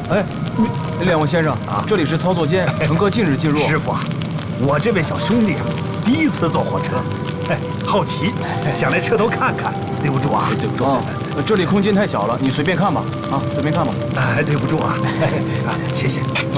哎，两位先生啊，这里是操作间，乘客禁止进入。 师傅啊，我这位小兄弟啊，第一次坐火车，好奇，想来车头看看，对不住啊， 对不住啊，这里空间太小了，你随便看吧，啊，随便看吧。 对不住啊，谢谢。